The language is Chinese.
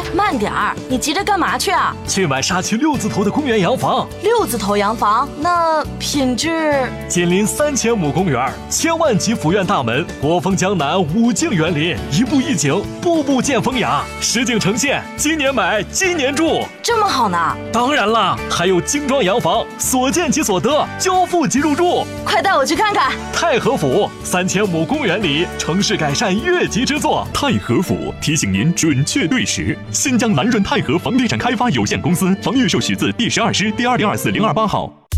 慢点儿，你急着干嘛去啊？ 去买沙区6字头的公园洋房。 6字头洋房，那品质？ 紧邻3000亩公园，千万级府院大门，国风江南5境园林，一步一景，步步见风雅，实景呈现。今年买，今年住， 这么好呢？ 当然啦，还有精装洋房，所见即所得，交付即入住。 快带我去看看。 太和府3000亩公园里，城市改善越级之作。 太和府提醒您准确对时。新疆南润太和房地产开发有限公司，房预授许字第12师第2024-028号。